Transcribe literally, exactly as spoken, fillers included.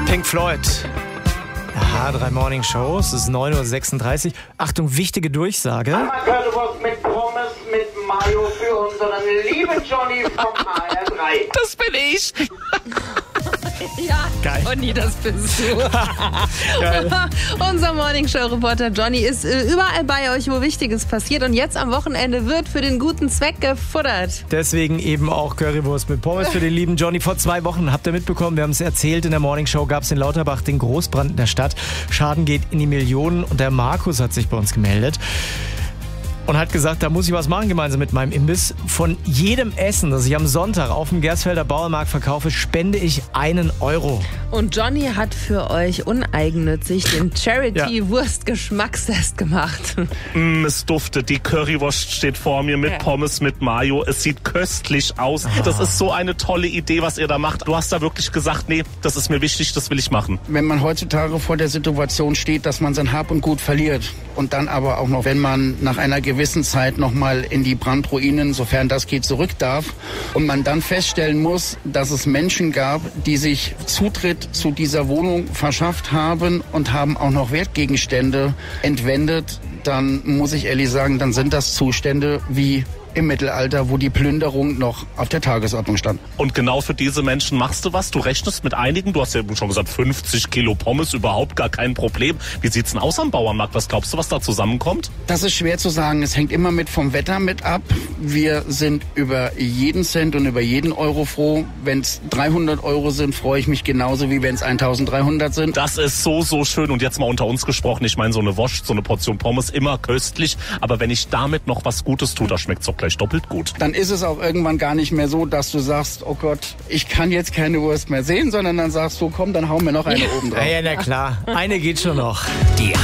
Pink Floyd. H drei Morning Show, es ist neun Uhr sechsunddreißig. Achtung, wichtige Durchsage. Einmal Currywurst mit Pommes mit Mayo für unseren lieben Johnny vom H R drei. Das bin ich. Ja, Geil. Johnny, das bist du. Geil. Unser Morningshow-Reporter Johnny ist äh, überall bei euch, wo Wichtiges passiert. Und jetzt am Wochenende wird für den guten Zweck gefuttert. Deswegen eben auch Currywurst mit Pommes für den lieben Johnny. Vor zwei Wochen, habt ihr mitbekommen, wir haben es erzählt, in der Morning Show gab es in Lauterbach den Großbrand in der Stadt. Schaden geht in die Millionen und der Markus hat sich bei uns gemeldet. Und hat gesagt, da muss ich was machen gemeinsam mit meinem Imbiss. Von jedem Essen, das ich am Sonntag auf dem Gersfelder Bauernmarkt verkaufe, spende ich einen Euro. Und Johnny hat für euch uneigennützig den Charity-Wurst-Geschmackstest gemacht. Mm, es duftet, die Currywurst steht vor mir mit Ja. Pommes, mit Mayo. Es sieht köstlich aus. Das ist so eine tolle Idee, was ihr da macht. Du hast da wirklich gesagt, nee, das ist mir wichtig, das will ich machen. Wenn man heutzutage vor der Situation steht, dass man sein Hab und Gut verliert und dann aber auch noch, wenn man nach einer gewissen Zeit nochmal in die Brandruinen, sofern das geht, zurück darf und man dann feststellen muss, dass es Menschen gab, die sich Zutritt zu dieser Wohnung verschafft haben und haben auch noch Wertgegenstände entwendet, dann muss ich ehrlich sagen, dann sind das Zustände wie im Mittelalter, wo die Plünderung noch auf der Tagesordnung stand. Und genau für diese Menschen machst du was. Du rechnest mit einigen. Du hast ja eben schon gesagt, fünfzig Kilo Pommes, überhaupt gar kein Problem. Wie sieht's denn aus am Bauernmarkt? Was glaubst du, was da zusammenkommt? Das ist schwer zu sagen. Es hängt immer mit vom Wetter mit ab. Wir sind über jeden Cent und über jeden Euro froh. Wenn es dreihundert Euro sind, freue ich mich genauso, wie wenn es eintausenddreihundert sind. Das ist so, so schön. Und jetzt mal unter uns gesprochen. Ich meine, so eine Wurst, so eine Portion Pommes, immer köstlich. Aber wenn ich damit noch was Gutes tue, das schmeckt's auch gleich doppelt gut. Dann ist es auch irgendwann gar nicht mehr so, dass du sagst, oh Gott, ich kann jetzt keine Wurst mehr sehen, sondern dann sagst du, komm, dann hauen wir noch eine oben drauf. Ja, ja, na klar. Eine geht schon noch. Die